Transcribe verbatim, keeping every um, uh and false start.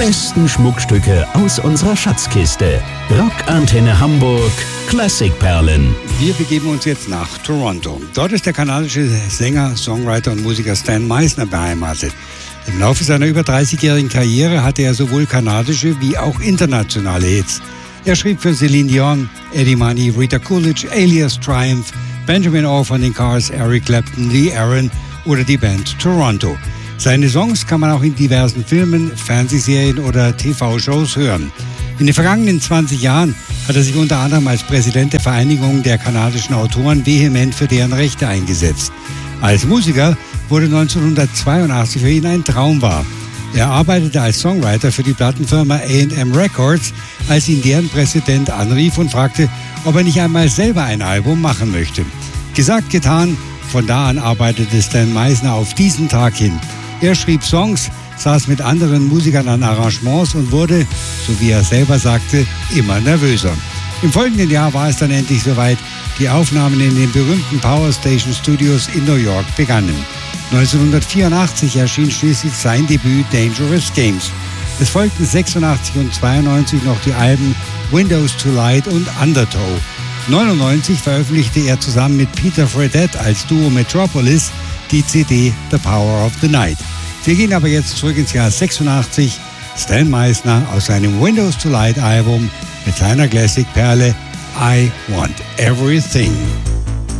besten Schmuckstücke aus unserer Schatzkiste. Rockantenne Hamburg Klassikperlen. Wir begeben uns jetzt nach Toronto. Dort ist der kanadische Sänger, Songwriter und Musiker Stan Meisner beheimatet. Im Laufe seiner über dreißigjährigen Karriere hatte er sowohl kanadische wie auch internationale Hits. Er schrieb für Celine Dion, Eddie Money, Rita Coolidge, Alias, Triumph, Benjamin Orr von den Cars, Eric Clapton, Lee Aaron oder die Band Toronto. Seine Songs kann man auch in diversen Filmen, Fernsehserien oder T V-Shows hören. In den vergangenen zwanzig Jahren hat er sich unter anderem als Präsident der Vereinigung der kanadischen Autoren vehement für deren Rechte eingesetzt. Als Musiker wurde neunzehnhundertzweiundachtzig für ihn ein Traum wahr. Er arbeitete als Songwriter für die Plattenfirma A and M Records, als ihn deren Präsident anrief und fragte, ob er nicht einmal selber ein Album machen möchte. Gesagt, getan, von da an arbeitete Stan Meisner auf diesen Tag hin. Er schrieb Songs, saß mit anderen Musikern an Arrangements und wurde, so wie er selber sagte, immer nervöser. Im folgenden Jahr war es dann endlich soweit. Die Aufnahmen in den berühmten Power Station Studios in New York begannen. neunzehnhundertvierundachtzig erschien schließlich sein Debüt Dangerous Games. Es folgten sechsundachtzig und zweiundneunzig noch die Alben Windows to Light und Undertow. neunundneunzig veröffentlichte er zusammen mit Peter Fredette als Duo Metropolis die C D The Power of the Night. Wir gehen aber jetzt zurück ins Jahr sechsundachtzig. Stan Meisner aus seinem Windows to Light Album mit seiner Classic-Perle I Want Everything.